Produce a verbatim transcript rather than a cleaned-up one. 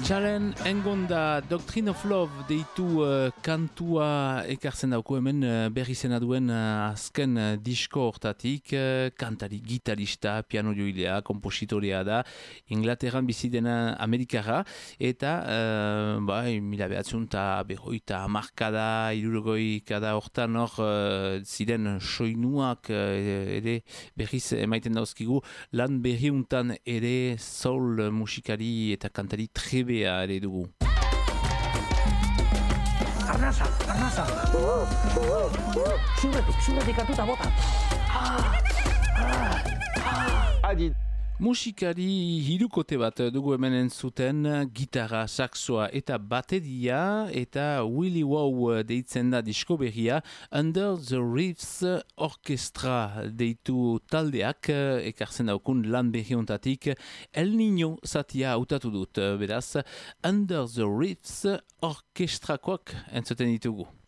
Txaren engonda Doctrine of Love deitu uh, kantua ekartzen dauko hemen uh, berri zena duen uh, azken uh, disko hortatik, uh, kantari, gitarista, piano joilea, kompositorea da, Inglaterran bizi dena Amerikara, eta uh, bai, mila behatzen eta berroita markada, irurgoikada hortan hor uh, ziren soinuak uh, ere berriz emaiten dauzkigu, lan berriuntan ere soul musikari eta kantari trebe ere dugu. Arnasa, arnasa! Zurretik, zurretik hartuta bota! Adi. Musikari hirukote bat dugu hemen entzuten, gitarra, saxoa eta bateria, eta Willy Wow deitzen da disko berria, Under the Reefs Orchestra deitu taldeak, ekartzen daukun lan berri ontatik, El Niño zatia hautatu dut, beraz, Under the Reefs Orchestrakoak entzuten ditugu.